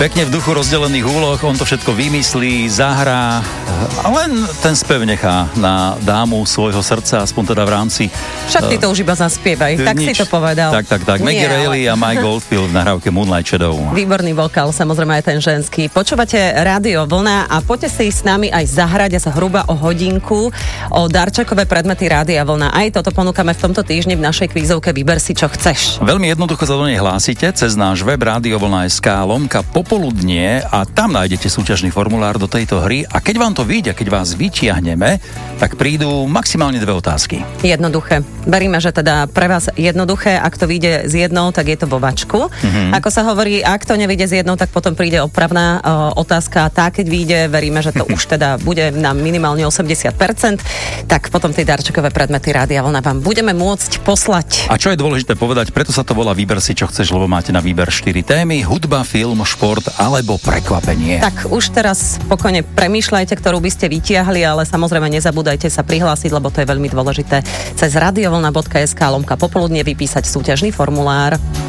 Pekne v duchu rozdelených úloh, on to všetko vymyslí, zahrá a len ten spev nechá na dámu svojho srdca, aspoň teda v rámci... Však ty to už iba zaspievaj, tak nič. si to povedal. Tak. Maggie Reilly a Mike Goldfield v nahrávke Moonlight Shadow. Výborný vokál, samozrejme aj ten ženský. Počúvate Rádio Vlna a poďte si s nami aj zahrať sa hruba o hodinku o darčekové predmety Rádia Vlna. Aj toto ponúkame v tomto týždni v našej kvízovke Vyber si, čo chceš. Veľmi jednoducho sa do nej hlásite cez náš web radiovlna.sk/popoludnie a tam nájdete súťažný formulár do tejto hry a keď vám to vyjde, keď vás vytiahneme, tak prídu maximálne 2 otázky. Jednoduché. Veríme, že teda pre vás jednoduché, ak to vyjde s jednou, tak je to vo vačku. Ako sa hovorí, ak to nevyjde s jednou, tak potom príde opravná otázka. Tá, keď vyjde, veríme, že to už teda bude na minimálne 80%, tak potom tie darčekové predmety Rádia Vlna vám budeme môcť poslať. A čo je dôležité povedať, preto sa to volá Vyber si, čo chceš, lebo máte na výber 4 témy: hudba, film, šport alebo prekvapenie. Tak už teraz spokojne premýšľajte, ktorú by ste vytiahli, ale samozrejme nezabúdajte sa prihlásiť, lebo to je veľmi dôležité. Cez radiovlna.sk/popoludnie vypísať súťažný formulár.